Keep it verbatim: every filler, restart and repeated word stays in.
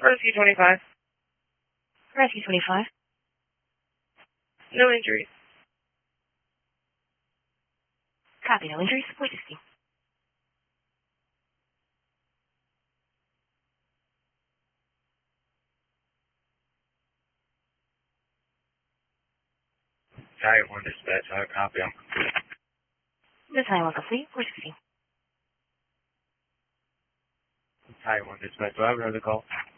Rescue twenty-five. Rescue twenty-five. No injuries. Copy, no injuries. Wait to see. Tiger one dispatch, I copy him. This nine one complete. Wait to see. Tiger one dispatch, do I have another call?